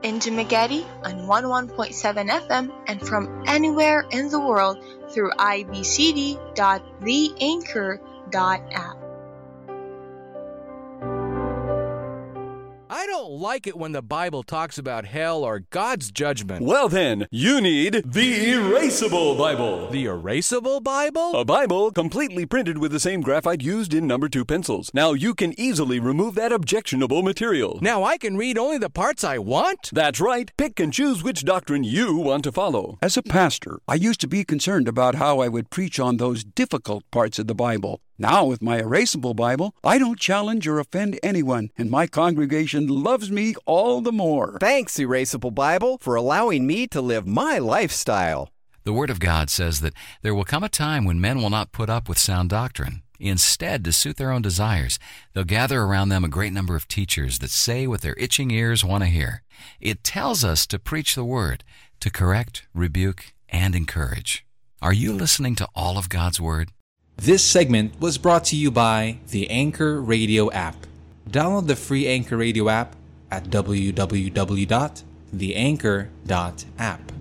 in Dumaguete on 11.7 FM and from anywhere in the world through ibcd.theanchor.app. I don't like it when the Bible talks about hell or God's judgment. Well then, you need the Erasable Bible. The Erasable Bible? A Bible completely printed with the same graphite used in number 2 pencils. Now you can easily remove that objectionable material. Now I can read only the parts I want? That's right. Pick and choose which doctrine you want to follow. As a pastor, I used to be concerned about how I would preach on those difficult parts of the Bible. Now, with my Erasable Bible, I don't challenge or offend anyone, and my congregation loves me all the more. Thanks, Erasable Bible, for allowing me to live my lifestyle. The Word of God says that there will come a time when men will not put up with sound doctrine. Instead, to suit their own desires, they'll gather around them a great number of teachers that say what their itching ears want to hear. It tells us to preach the Word, to correct, rebuke, and encourage. Are you listening to all of God's Word? This segment was brought to you by the Anchor Radio app. Download the free Anchor Radio app at www.theanchor.app.